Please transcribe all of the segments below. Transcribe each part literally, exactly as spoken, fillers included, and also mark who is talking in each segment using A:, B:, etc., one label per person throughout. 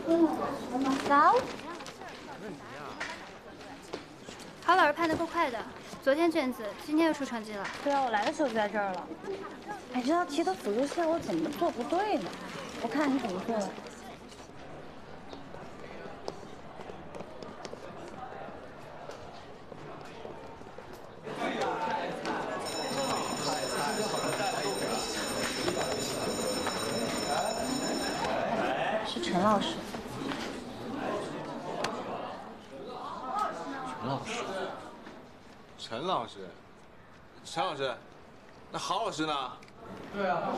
A: 早。
B: 郝老师判的够快的，昨天卷子，今天又出成绩了。
A: 对啊，我来的时候就在这儿了。哎，这道题的辅助线我怎么做不对呢？我看你怎么做的。是陈老师。
C: 陈老师。陈老师。陈老师，那郝老师呢？对啊，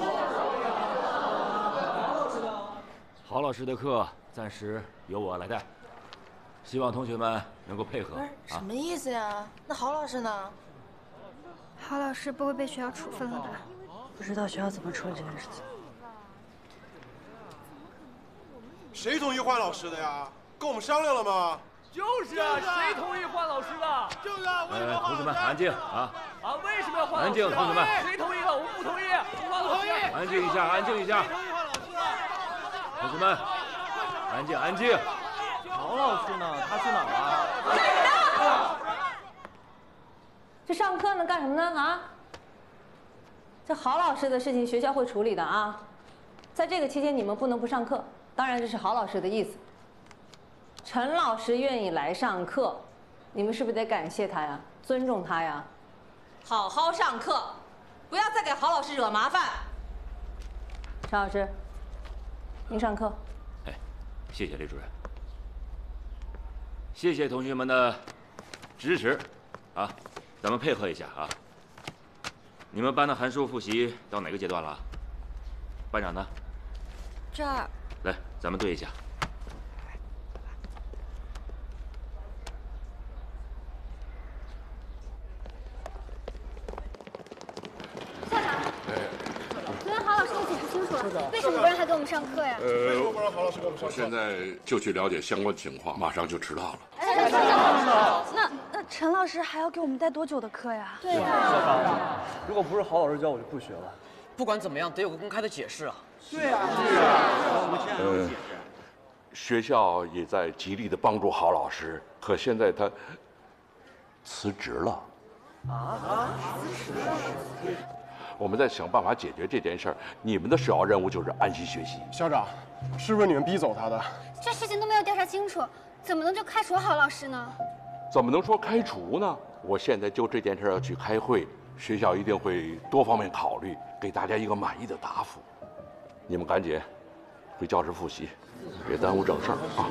D: 郝老师的课暂时由我来带，希望同学们能够配合。
E: 不是什么意思呀？那郝老师呢？
B: 郝老师不会被学校处分了吧？
A: 不知道学校怎么处理这件事情。
F: 谁同意换老师的呀？跟我们商量了吗？
G: 就是啊，谁同意换老师的？
F: 就是啊，为什么
D: 呃，同学们安静啊！
G: 啊，为什么要换老师？
D: 安静，同学们。
G: 谁同意了？我们不同意。换老师。
D: 安静一下，安静一下。同学们，安静，安静。
G: 郝老师呢？他去哪儿了？
A: 干什么？这上课呢？干什么呢？啊？这郝老师的事情学校会处理的啊。在这个期间你们不能不上课，当然这是郝老师的意思。陈老师愿意来上课，你们是不是得感谢他呀，尊重他呀？好好上课，不要再给郝老师惹麻烦。陈老师，您上课。
D: 哎，谢谢李主任，谢谢同学们的支持，啊，咱们配合一下啊。你们班的函数复习到哪个阶段了？班长呢？
E: 这儿。
D: 来，咱们对一下。
B: 昨天郝老师也解释清楚了，为什么不让他给我们上课呀？
F: 为什么不让郝老师给我们上课？
H: 我现在就去了解相关情况，马上就知道了。
A: 那那陈老师还要给我们带多久的课呀？
B: 对呀。
G: 如果不是郝老师教，我就不学了。
I: 不管怎么样，得有个公开的解释啊。
G: 对啊，
H: 对啊。呃，学校也在极力的帮助郝老师，可现在他辞职了。啊？辞职了？我们在想办法解决这件事儿。你们的首要任务就是安心学习。
F: 校长，是不是你们逼走他的？
B: 这事情都没有调查清楚，怎么能就开除郝老师呢？
H: 怎么能说开除呢？我现在就这件事要去开会，学校一定会多方面考虑，给大家一个满意的答复。你们赶紧回教室复习，别耽误正事儿啊！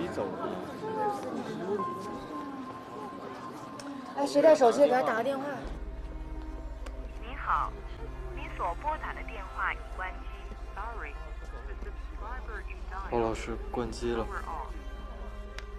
E: 哎，谁带手机给他打个电话？
J: 您好，您所拨打的电话已关机。Sorry。
K: 郝老师关机了。